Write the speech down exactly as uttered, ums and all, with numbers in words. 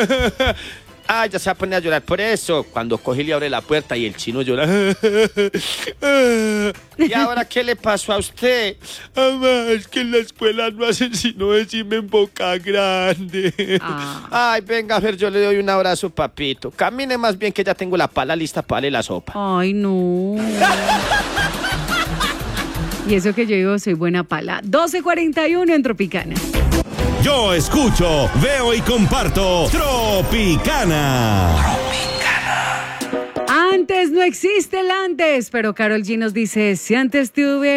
Ah, ya se va a poner a llorar por eso. Cuando coge y le abre la puerta y el chino llora. ¿Y ahora qué le pasó a usted? Mamá, es que en la escuela no hacen sino decirme en boca grande. Ah. Ay, venga, a ver, yo le doy un abrazo, papito. Camine más bien que ya tengo la pala lista para darle la sopa. Ay, no. Y eso que yo digo, soy buena pala. doce cuarenta y uno en Tropicana. Yo escucho, veo y comparto Tropicana. Tropicana. Antes no existe el antes, pero Karol G nos dice, si antes te hubiera